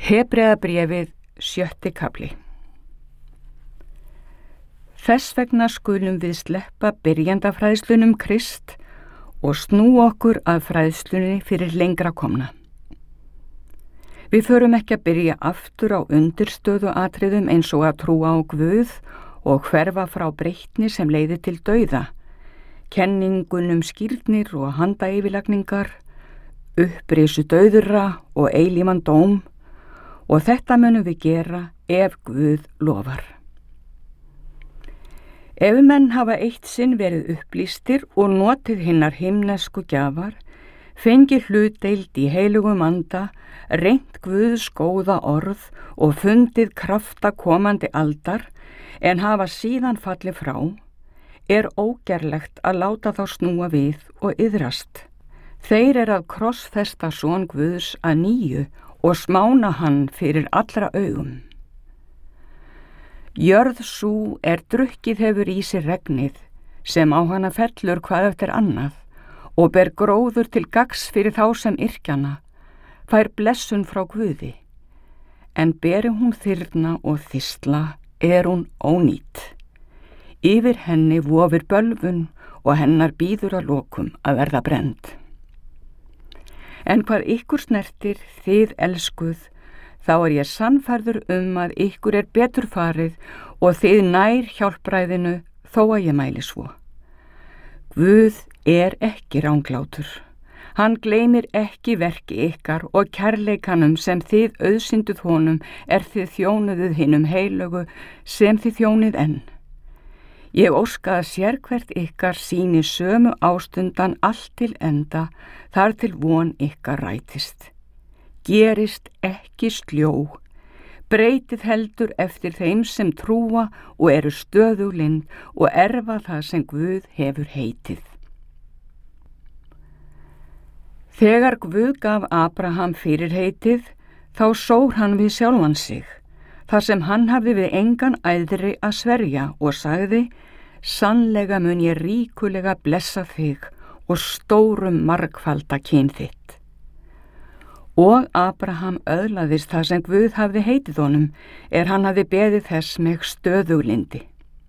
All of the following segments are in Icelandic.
Hebreabréfið 7. kafli. Þess vegna skulum við sleppa byrjandafræðslunum Krist og snú okkur að fræðslunni fyrir lengra komna. Við förum ekki að byrja aftur á undirstöðu atriðum eins og að trúa á Guð og hverfa frá breytni sem leiðir til dauða, kenningunum skírnir og handayfirlagningar, upprisu dauðra og eilífan dóm, og þetta munum við gera ef Guð lofar. Ef menn hafa eitt sinn verið upplýstir og notið hinnar himnesku gjafar, fengið hlutdeild í heilugum anda, reynt Guðs góða orð og fundið krafta komandi aldar, en hafa síðan fallið frá, ógerlegt að láta þá snúa við og iðrast. Þeir að krossfesta son Guðs að nýju og smána hann fyrir allra augum. Jörð sú drukkið hefur í sig regnið, sem á hana fellur hvað eftir annað, og ber gróður til gagns fyrir þá sem yrkjana, fær blessun frá Guði. En beri hún þyrna og þistla, hún ónýt. Yfir henni vofir bölvun og hennar bíður að lokum að verða brennd. En hvað ykkur snertir, þið elskuð, þá ég sannfærður að ykkur betur farið og þið nær hjálpræðinu þó að ég mæli svo. Guð ekki ranglátur. Hann gleymir ekki verki ykkar og kærleikanum sem þið auðsynduð honum þið þjónuðuð hinum heilögu sem þið þjónið enn. Ég óska að sérhvert ykkar sýni sömu ástundan allt til enda, þar til von ykkar rætist. Gerist ekki sljó, breytið heldur eftir þeim sem trúa og eru stöðuglind og erfa það sem Guð hefur heitið. Þegar Guð gaf Abraham fyrirheitið, þá sór hann við sjálfan sig, þar sem hann hafði við engan æðri að sverja og sagði: sannlega mun ég ríkulega blessa þig og stórum margfalda kyn þitt. Og Abraham öðlaðist það sem Guð hafði heitið honum, hann hafði beðið þess með stöðuglindi.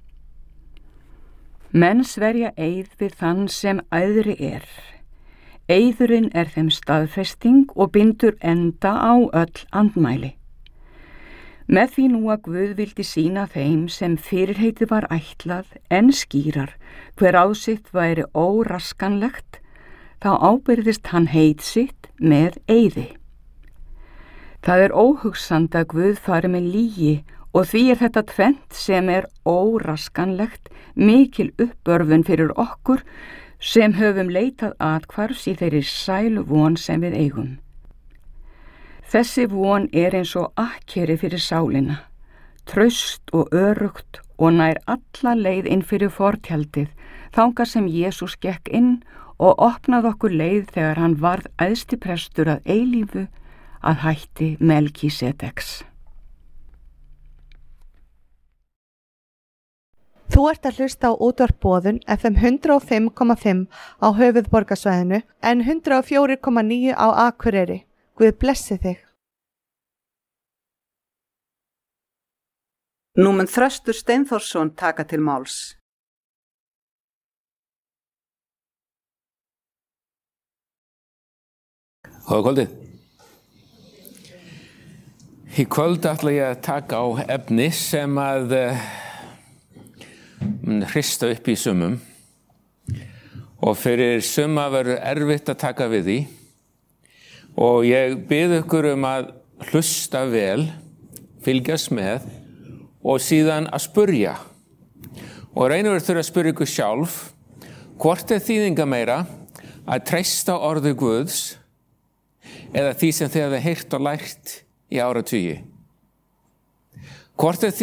Menn sverja eið við þann sem æðri Eiðurinn þeim staðfesting og bindur enda á öll andmæli. Með því nú að Guð vildi sýna þeim sem fyrirheitið var ætlað enn skýrar hver ásitt væri óraskanlegt, þá ábyrðist hann heit sitt með eiði. Það óhugsandi að Guð fari með lygi og því þetta tvennt sem óraskanlegt mikil uppörfun fyrir okkur sem höfum leitað athvarfs í þeirri sælu von sem við eigum. Þessi von eins og akkeri fyrir sálina, traust og örugt og nær alla leið inn fyrir fortjaldið, þangað sem Jesús gekk inn og opnaði okkur leið þegar hann varð æðstiprestur að eilífu að hætti Melkísedeks. Þú að hlusta á útvarpboðun FM 105,5 á höfuðborgarsvæðinu en 104,9 á Akureyri. Guð blessi þig. Nú mun Þröstur Steinþórsson taka til máls. Góða kvöldið. Í kvöld ætla ég að taka á efni sem að hrista upp í sumum og fyrir suma verður erfitt að taka við því. Og ég bið ykkur að hlusta vel, fylgjast með og síðan að spurja. Og reynir þurfa að spyrja ykkur sjálf, hvort þýðinga meira að treysta orði Guðs eða því sem þið hafið heyrt og lært í áratugi? Hvort